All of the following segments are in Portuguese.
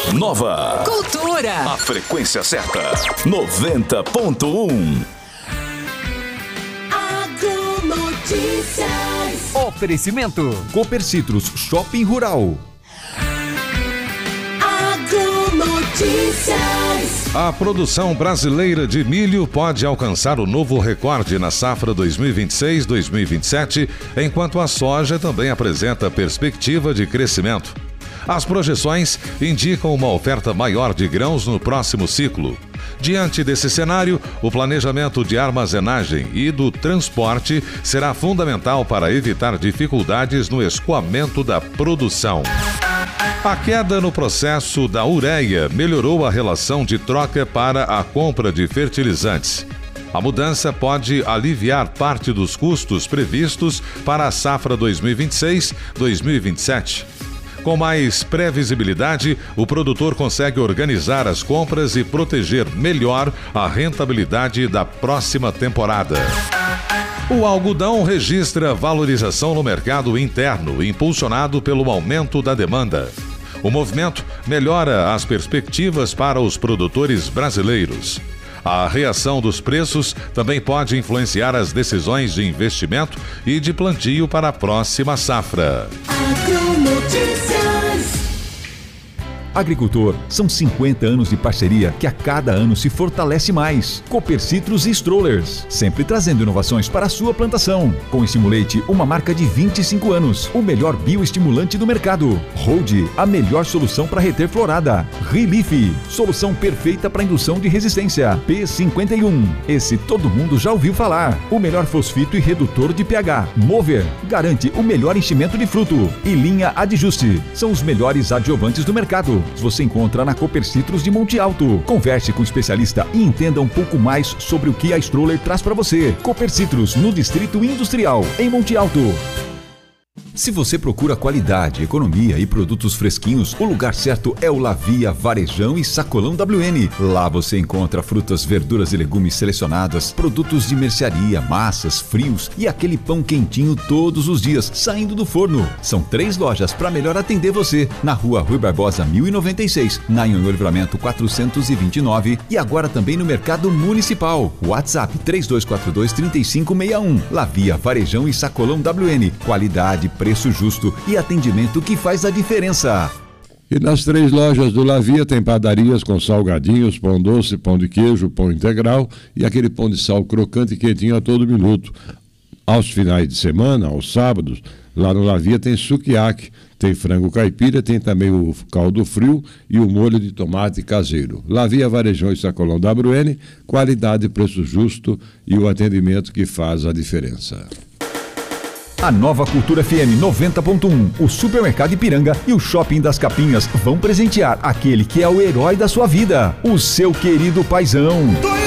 Nova Cultura. A frequência certa. 90.1. Agronotícias. Oferecimento Cooper Citrus Shopping Rural. Agronotícias. A produção brasileira de milho pode alcançar o novo recorde na safra 2026-2027, enquanto a soja também apresenta perspectiva de crescimento. As projeções indicam uma oferta maior de grãos no próximo ciclo. Diante desse cenário, o planejamento de armazenagem e do transporte será fundamental para evitar dificuldades no escoamento da produção. A queda no processo da ureia melhorou a relação de troca para a compra de fertilizantes. A mudança pode aliviar parte dos custos previstos para a safra 2026-2027. Com mais previsibilidade, o produtor consegue organizar as compras e proteger melhor a rentabilidade da próxima temporada. O algodão registra valorização no mercado interno, impulsionado pelo aumento da demanda. O movimento melhora as perspectivas para os produtores brasileiros. A reação dos preços também pode influenciar as decisões de investimento e de plantio para a próxima safra. Agricultor, são 50 anos de parceria que a cada ano se fortalece mais. Cooper Citrus e Strollers, sempre trazendo inovações para a sua plantação. Com Estimulate, uma marca de 25 anos, o melhor bioestimulante do mercado. Hold, a melhor solução para reter florada. Relief, solução perfeita para indução de resistência. P51, esse todo mundo já ouviu falar. O melhor fosfito e redutor de pH. Mover, garante o melhor enchimento de fruto. E linha Adjuste, são os melhores adjuvantes do mercado. Você encontra na Cooper Citrus de Monte Alto. Converse com o especialista e entenda um pouco mais sobre o que a Stroller traz para você. Cooper Citrus, no Distrito Industrial, em Monte Alto. Se você procura qualidade, economia e produtos fresquinhos, o lugar certo é o Lavia Varejão e Sacolão WN. Lá você encontra frutas, verduras e legumes selecionadas, produtos de mercearia, massas, frios e aquele pão quentinho todos os dias, saindo do forno. São 3 lojas para melhor atender você. Na Rua Rui Barbosa 1096, na Anhonho Livramento 429 e agora também no Mercado Municipal. WhatsApp 3242-3561. Lavia Varejão e Sacolão WN. Qualidade, preço justo e atendimento que faz a diferença. E nas 3 lojas do Lavia tem padarias com salgadinhos, pão doce, pão de queijo, pão integral e aquele pão de sal crocante e quentinho a todo minuto. Aos finais de semana, aos sábados, lá no Lavia tem sukiyaki, tem frango caipira, tem também o caldo frio e o molho de tomate caseiro. Lavia Varejão e Sacolão WN, qualidade, preço justo e o atendimento que faz a diferença. A Nova Cultura FM 90.1, o Supermercado Ipiranga e o Shopping das Capinhas vão presentear aquele que é o herói da sua vida, o seu querido paizão.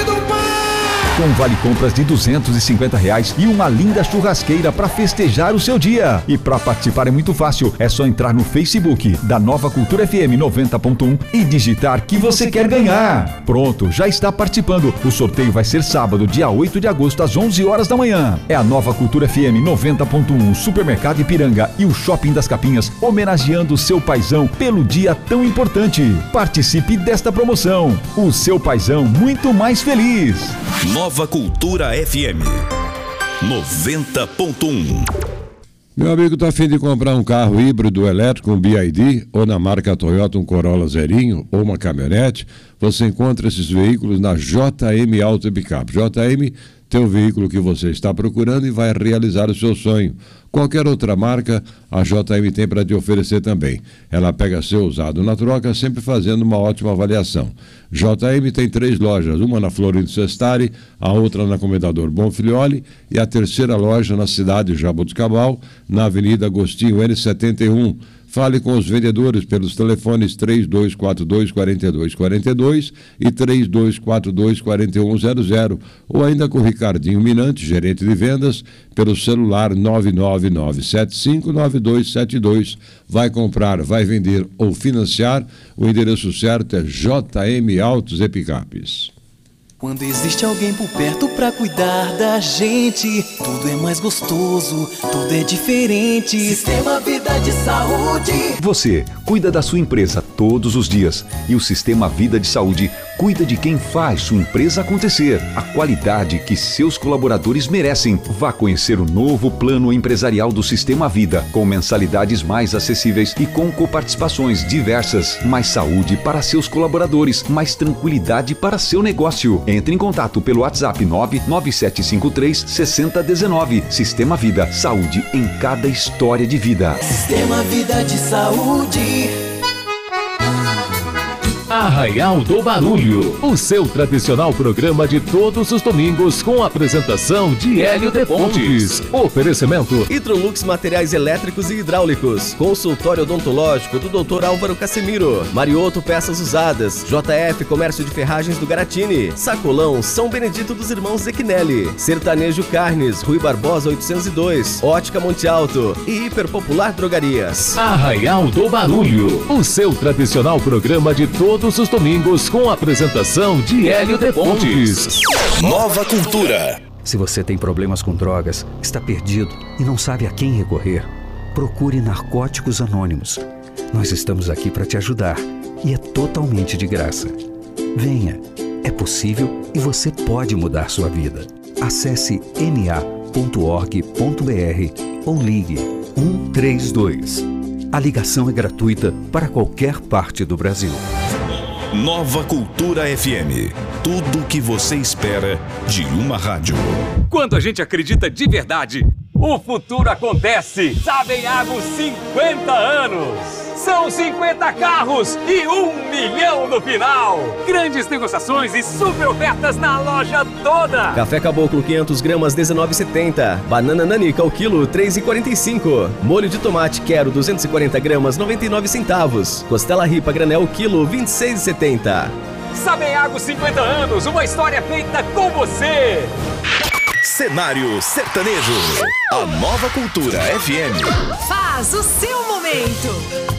Com vale compras de R$250 e uma linda churrasqueira para festejar o seu dia. E para participar é muito fácil, é só entrar no Facebook da Nova Cultura FM 90.1 e digitar que você quer ganhar. Pronto, já está participando. O sorteio vai ser sábado, dia 8 de agosto, às 11 horas da manhã. É a Nova Cultura FM 90.1, Supermercado Ipiranga e o Shopping das Capinhas homenageando o seu paizão pelo dia tão importante. Participe desta promoção. O seu paizão muito mais feliz. Nova Cultura FM 90.1. Meu amigo está a fim de comprar um carro híbrido elétrico, um BYD, ou na marca Toyota um Corolla zerinho, ou uma caminhonete, você encontra esses veículos na JM Auto Picape. JM tem o veículo que você está procurando e vai realizar o seu sonho. Qualquer outra marca, a JM tem para te oferecer também. Ela pega seu usado na troca, sempre fazendo uma ótima avaliação. JM tem 3 lojas, uma na Florindo Sestari, a outra na Comendador Bonfilioli e a terceira loja na cidade de Jaboticabal, na Avenida Agostinho N71. Fale com os vendedores pelos telefones 3242-4242 e 3242-4100 ou ainda com o Ricardinho Minante, gerente de vendas, pelo celular 999759272. Vai comprar, vai vender ou financiar, o endereço certo é JM Autos e Picapes. Quando existe alguém por perto pra cuidar da gente, tudo é mais gostoso, tudo é diferente. Sistema Vida Vida de Saúde. Você cuida da sua empresa todos os dias e o Sistema Vida de Saúde cuida de quem faz sua empresa acontecer. A qualidade que seus colaboradores merecem. Vá conhecer o novo plano empresarial do Sistema Vida, com mensalidades mais acessíveis e com coparticipações diversas. Mais saúde para seus colaboradores, mais tranquilidade para seu negócio. Entre em contato pelo WhatsApp 99753-6019. Sistema Vida, saúde em cada história de vida. Sistema Vida de Saúde. Arraial do Barulho, o seu tradicional programa de todos os domingos com a apresentação de Hélio de Pontes. Oferecimento Hidrolux Materiais Elétricos e Hidráulicos, consultório odontológico do Dr. Álvaro Casemiro, Marioto Peças Usadas, JF Comércio de Ferragens do Garatini, Sacolão São Benedito dos Irmãos Zequinelli, Sertanejo Carnes, Rui Barbosa 802, Ótica Monte Alto e Hiperpopular Drogarias. Arraial do Barulho, o seu tradicional programa de todos os domingos com a apresentação de Hélio de Pontes. Nova Cultura. Se você tem problemas com drogas, está perdido e não sabe a quem recorrer, procure Narcóticos Anônimos. Nós estamos aqui para te ajudar e é totalmente de graça. Venha, é possível e você pode mudar sua vida. Acesse na.org.br ou ligue 132. A ligação é gratuita para qualquer parte do Brasil. Nova Cultura FM. Tudo o que você espera de uma rádio. Quando a gente acredita de verdade, o futuro acontece. Sabenhago 50 anos. São 50 carros e 1 milhão no final. Grandes negociações e super ofertas na loja toda. Café Caboclo 500 gramas 19,70. Banana Nanica ao quilo 3,45. Molho de tomate Quero 240 gramas 99 centavos. Costela Ripa granel quilo 26,70. Sabenhago 50 anos, uma história feita com você. Cenário Sertanejo. A Nova Cultura FM. Faz o seu momento.